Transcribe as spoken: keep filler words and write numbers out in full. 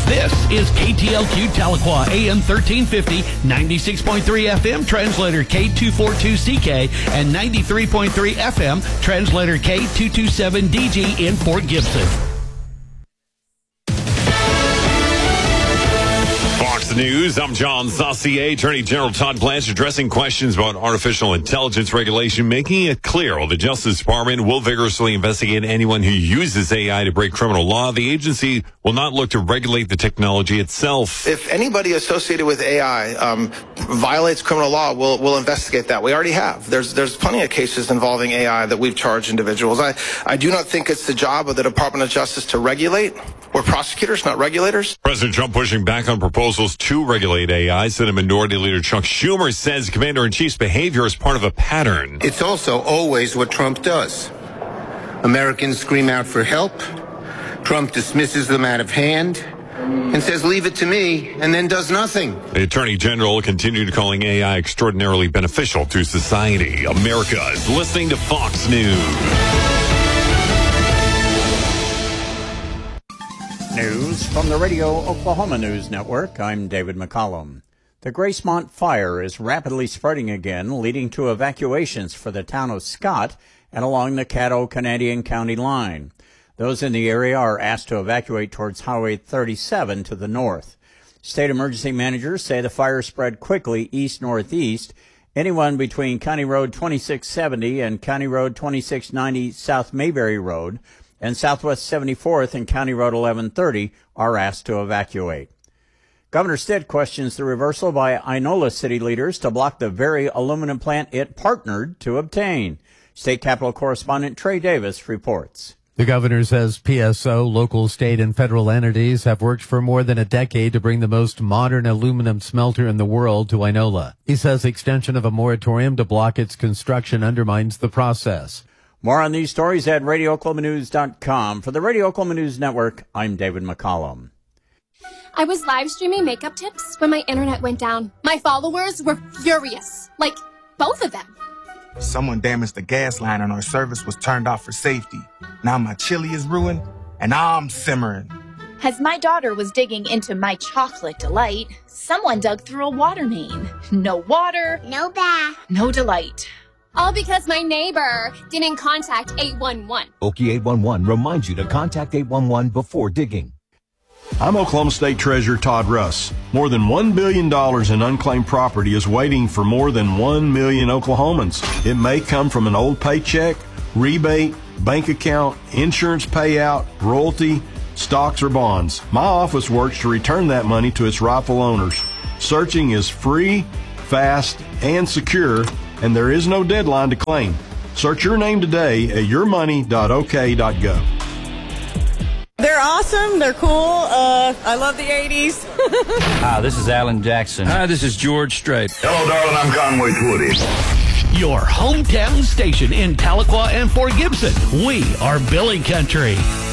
This is K T L Q Tahlequah, A M thirteen fifty, ninety-six point three F M, translator K two forty-two C K, and ninety-three point three F M, translator K two twenty-seven D G in Fort Gibson. Fox News, I'm John Saucier. Attorney General Todd Blanche addressing questions about artificial intelligence regulation, making it clear the Justice Department will vigorously investigate anyone who uses A I to break criminal law. The agency will not look to regulate the technology itself. If anybody associated with A I um, violates criminal law, we'll, we'll investigate that. We already have. There's there's plenty of cases involving A I that we've charged individuals. I, I do not think it's the job of the Department of Justice to regulate. We're prosecutors, not regulators. President Trump pushing back on proposals to regulate A I. Senate Minority Leader Chuck Schumer says Commander-in-Chief's behavior is part of a pattern. It's also always what Trump does. Americans scream out for help. Trump dismisses them out of hand and says, leave it to me, and then does nothing. The Attorney General continued calling A I extraordinarily beneficial to society. America is listening to Fox News. News from the Radio Oklahoma News Network. I'm David McCollum. The Gracemont fire is rapidly spreading again, leading to evacuations for the town of Scott and along the Caddo-Canadian County line. Those in the area are asked to evacuate towards Highway thirty-seven to the north. State emergency managers say the fire spread quickly east-northeast. Anyone between County Road twenty-six seventy and County Road twenty-six ninety South Mayberry Road and Southwest seventy-fourth and County Road eleven thirty are asked to evacuate. Governor Stitt questions the reversal by Inola city leaders to block the very aluminum plant it partnered to obtain. State Capitol correspondent Trey Davis reports. The governor says P S O, local, state, and federal entities have worked for more than a decade to bring the most modern aluminum smelter in the world to Inola. He says extension of a moratorium to block its construction undermines the process. More on these stories at radio oklahoma news dot com. For the Radio Oklahoma News Network, I'm David McCollum. I was live streaming makeup tips when my internet went down. My followers were furious. Like, both of them. Someone damaged the gas line and our service was turned off for safety. Now my chili is ruined and I'm simmering. As my daughter was digging into my chocolate delight, someone dug through a water main. No water. No bath. No delight. All because my neighbor didn't contact eight one one. Okie eight one one reminds you to contact eight one one before digging. I'm Oklahoma State Treasurer Todd Russ. More than one billion dollars in unclaimed property is waiting for more than one million Oklahomans. It may come from an old paycheck, rebate, bank account, insurance payout, royalty, stocks, or bonds. My office works to return that money to its rightful owners. Searching is free, fast, and secure, and there is no deadline to claim. Search your name today at your money dot o k dot gov. They're awesome. They're cool. Uh, I love the eighties. Hi, this is Alan Jackson. Hi, this is George Strait. Hello, darling. I'm Conway Twitty. Your hometown station in Tahlequah and Fort Gibson. We are Billy Country.